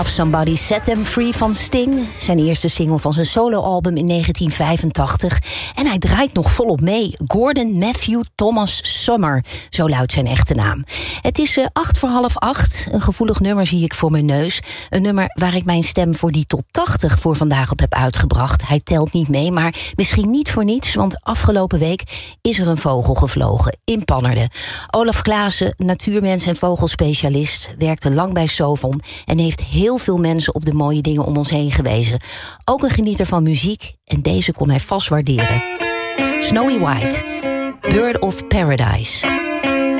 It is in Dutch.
Somebody Set Them Free van Sting. Zijn eerste single van zijn soloalbum in 1985. En hij draait nog volop mee. Gordon Matthew Thomas Summer. Zo luidt zijn echte naam. Het is 7:45. Een gevoelig nummer zie ik voor mijn neus. Een nummer waar ik mijn stem voor die top 80 voor vandaag op heb uitgebracht. Hij telt niet mee, maar misschien niet voor niets. Want afgelopen week is er een vogel gevlogen in Pannerden. Olaf Klaassen, natuurmens en vogelspecialist, werkte lang bij Sovon en heeft heel veel mensen op de mooie dingen om ons heen gewezen. Ook een genieter van muziek, en deze kon hij vast waarderen. Snowy White, Bird of Paradise.